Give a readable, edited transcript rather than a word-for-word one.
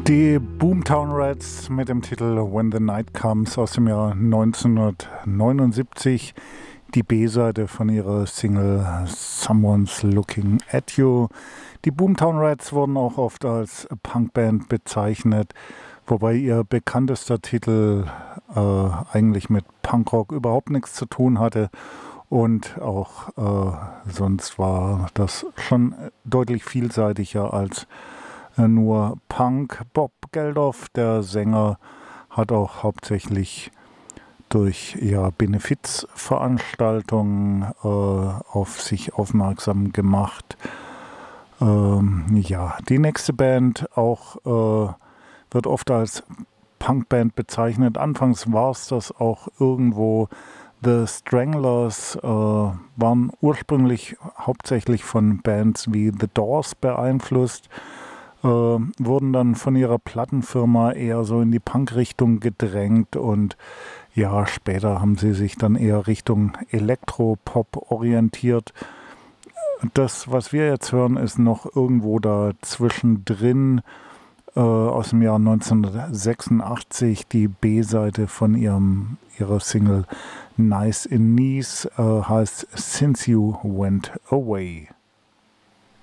Die Boomtown Rats mit dem Titel When the Night Comes aus dem Jahr 1979, die B-Seite von ihrer Single Someone's Looking at You. Die Boomtown Rats wurden auch oft als Punkband bezeichnet, wobei ihr bekanntester Titel eigentlich mit Punkrock überhaupt nichts zu tun hatte. Und auch sonst war das schon deutlich vielseitiger als nur Punk. Bob Geldof, der Sänger, hat auch hauptsächlich durch Benefizveranstaltungen auf sich aufmerksam gemacht. Die nächste Band auch wird oft als Punkband bezeichnet. Anfangs war es das auch irgendwo. The Stranglers waren ursprünglich hauptsächlich von Bands wie The Doors beeinflusst, wurden dann von ihrer Plattenfirma eher so in die Punk-Richtung gedrängt und ja, später haben sie sich dann eher Richtung Elektropop orientiert. Das, was wir jetzt hören, ist noch irgendwo da zwischendrin, aus dem Jahr 1986, die B-Seite von ihrer Single Nice in Knees, heißt Since You Went Away.